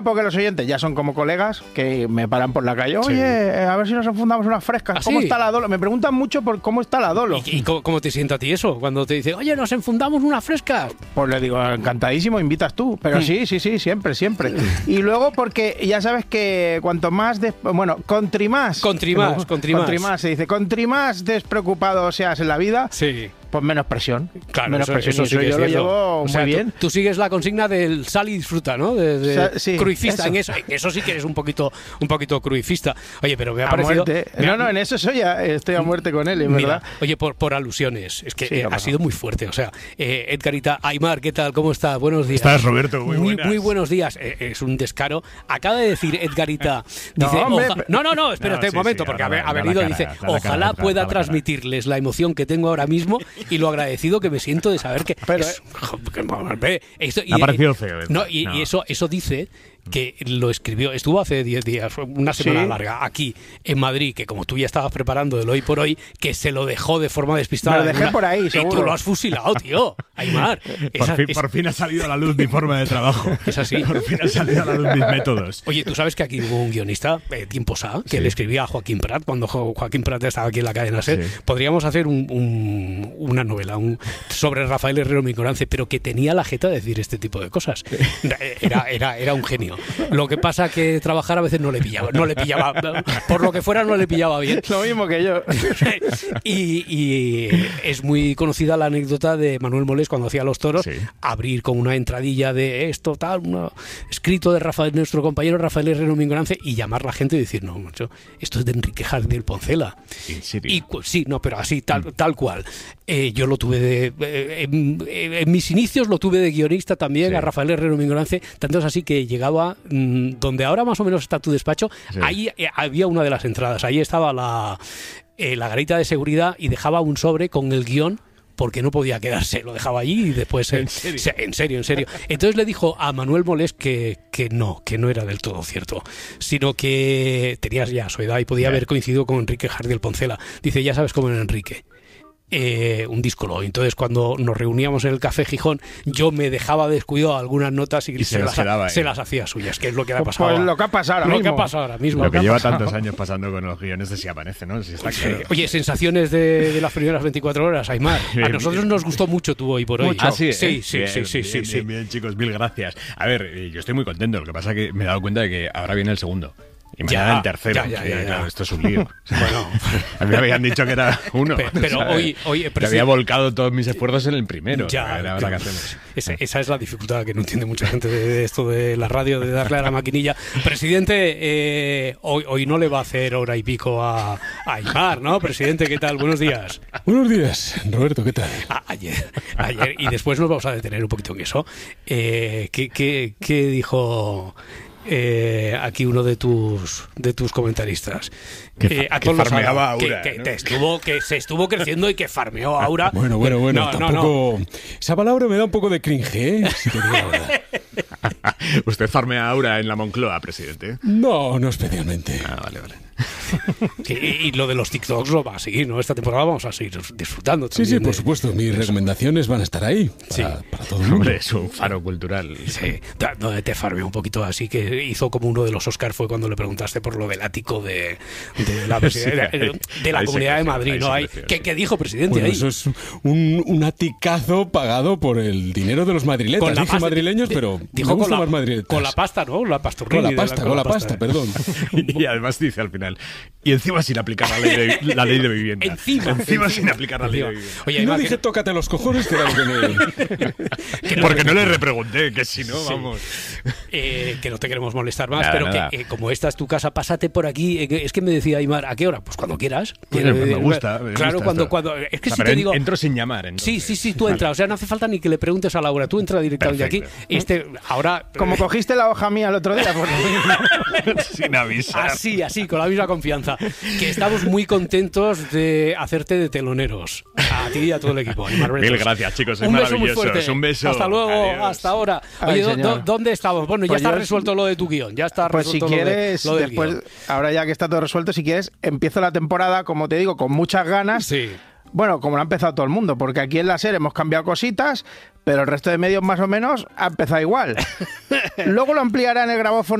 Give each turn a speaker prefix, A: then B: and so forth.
A: porque los oyentes ya son como colegas que me paran por la calle. Oye, a ver si nos enfundamos unas frescas.
B: ¿Ah,
A: ¿Cómo
B: sí?
A: está la Dolo? Me preguntan mucho por cómo está la Dolo.
B: ¿Y cómo te sienta a ti eso? Cuando te dice, oye, nos enfundamos unas frescas.
A: Pues le digo, encantadísimo, invitas tú. Pero sí, siempre. Y luego porque ya sabes que cuanto más... Contri más se dice. Contri más despreocupado seas en la vida...
B: Sí.
A: Pues menos presión.
B: Claro,
A: menos presión.
B: Eso sí que
A: yo
B: es
A: lo
B: cierto.
A: llevo
B: O sea,
A: muy bien.
B: Tú sigues la consigna del sal y disfruta, ¿no?
A: Sí,
B: cruifista.
A: eso.
B: En eso sí que eres un poquito cruifista. Oye, pero me ha
A: A
B: parecido...
A: muerte. En eso estoy a muerte con él, en
B: Mira,
A: verdad.
B: oye, por alusiones. Es que
A: Sí,
B: ha sido muy fuerte. O sea, Edgarita, Aimar, ¿qué tal? ¿Cómo está? Buenos días.
C: ¿Estás, Roberto? Muy buenas.
B: Muy buenos días. Es un descaro. Acaba de decir Edgarita...
A: No,
B: Dice,
A: hombre,
B: no, espérate un momento, porque ha venido y dice, ojalá pueda transmitirles la emoción que tengo ahora mismo y lo agradecido que me siento de saber que...
A: Pero,
C: Me ha parecido feo.
B: Y eso dice que lo escribió, estuvo hace 10 días, una semana larga, aquí en Madrid, que como tú ya estabas preparando del hoy por hoy, que se lo dejó de forma despistada.
A: Me lo dejé por ahí, seguro.
B: Y tú lo has fusilado, tío. Aimar.
C: Por fin ha salido a la luz mi forma de trabajo.
B: Es así.
C: Por fin ha salido a la luz mis métodos.
B: Oye, tú sabes que aquí hubo un guionista, tiempos A, que le escribía a Joaquín Prat, cuando Joaquín Prat estaba aquí en la cadena SER. Sí. Podríamos hacer una novela sobre Rafael Herrero Mingorance, pero que tenía la jeta de decir este tipo de cosas. Era un genio. Lo que pasa que trabajar a veces no le pillaba, por lo que fuera no le pillaba bien.
A: Lo mismo que yo.
B: y es muy conocida la anécdota de Manuel Molés cuando hacía Los Toros, abrir con una entradilla de esto, tal, escrito de nuestro compañero Rafael Herrero Mingorance, y llamar a la gente y decir, no, macho, esto es de Enrique Jardiel Poncela.
C: ¿En serio?
B: Y sí, no, pero así, tal cual. Yo lo tuve en mis inicios lo tuve de guionista también, a Rafael Herrero Mingorance, tanto es así que llegaba donde ahora más o menos está tu despacho, ahí había una de las entradas, ahí estaba la garita de seguridad y dejaba un sobre con el guión porque no podía quedarse, lo dejaba allí y después... ¿En serio? Entonces le dijo a Manuel Molés que no era del todo cierto, sino que tenías ya su edad y podía haber coincidido con Enrique Jardiel Poncela. Dice, ya sabes cómo era Enrique. Un díscolo. Entonces, cuando nos reuníamos en el Café Gijón, yo me dejaba descuidado algunas notas y se las hacía suyas, que es lo que ha pasado.
A: Pues lo que ha pasado
B: ahora mismo.
C: Lo que lleva tantos años pasando con los guiones de Si Aparece, ¿no? Si está claro.
B: Oye, sensaciones de las primeras 24 horas, Aimar. A nosotros nos gustó mucho tu Hoy por Hoy.
C: Ah, sí,
B: sí.
C: Bien, chicos, mil gracias. A ver, yo estoy muy contento. Lo que pasa es que me he dado cuenta de que ahora viene el segundo. Y mañana el tercero. Claro, esto es un lío. Bueno, a mí me habían dicho que era uno.
B: Pero hoy
C: te había volcado todos mis esfuerzos en el primero.
B: Ahora
C: ¿qué hacemos?
B: Esa es la dificultad que no entiende mucha gente de esto de la radio, de darle a la maquinilla. Presidente, hoy no le va a hacer hora y pico a Aimar, ¿no? Presidente, ¿qué tal? Buenos días.
D: Buenos días, Roberto, ¿qué tal?
B: Ayer, y después nos vamos a detener un poquito en eso. ¿Qué dijo aquí uno de tus comentaristas?
C: Que farmeaba Aura, ¿no?
B: que se estuvo creciendo y que farmeó Aura.
D: Bueno, tampoco... No. Esa palabra me da un poco de cringe, ¿eh? Si te digo la verdad.
C: ¿Usted farmea Aura en la Moncloa, presidente?
D: No especialmente.
C: Vale.
B: Y lo de los TikToks lo va a seguir, ¿no? Esta temporada vamos a seguir disfrutando también.
D: Sí, por supuesto. Mis recomendaciones van a estar ahí para todo el mundo.
C: Hombre, es un faro cultural.
B: Sí, donde te farmeó un poquito así, que hizo como uno de los Oscars fue cuando le preguntaste por lo del ático de la Comunidad de Madrid, ¿no? ¿Qué dijo, presidente?
D: Bueno, eso es un aticazo pagado por el dinero de los madriletas. Dije madrileños, pero
B: dijo
D: me gusta más madriletas.
B: Con la pasta, ¿no? La pasturrilli.
D: Con la pasta, perdón.
C: Y además dice al final, y encima sin aplicar la ley de vivienda. Encima sin aplicar la ley de vivienda.
D: Oye, no dije tócate los cojones, que era lo que me...
C: Porque no le repregunté, que si no, vamos...
B: Que no te queremos molestar más, pero que como esta es tu casa, pásate por aquí. Es que me decía Aimar, ¿a qué hora? Pues cuando quieras.
C: Me gusta.
B: Claro, cuando es que si te digo...
C: Entro sin llamar, entonces.
B: Sí, tú entras. O sea, no hace falta ni que le preguntes a Laura. Tú entras directamente aquí. Ahora...
A: Como cogiste la hoja mía el otro día.
C: Sin avisar.
B: Así, con la misma confianza. Que estamos muy contentos de hacerte de teloneros. A ti y a todo el equipo.
C: Mil gracias, chicos. Sois
B: un beso muy
C: maravillosos.
B: fuerte.
C: Un beso.
B: Hasta luego.
C: Adiós.
B: Hasta ahora. Oye, ¿dónde estamos? Bueno, ya está resuelto lo de tu guión. Ya está
A: pues
B: resuelto
A: si quieres,
B: lo del
A: después,
B: guión.
A: ahora ya que está todo resuelto, si quieres, empiezo la temporada, como te digo, con muchas ganas.
B: Sí.
A: Bueno, como lo ha empezado todo el mundo, porque aquí en la SER hemos cambiado cositas, pero el resto de medios más o menos ha empezado igual. Luego lo ampliará en el grabófono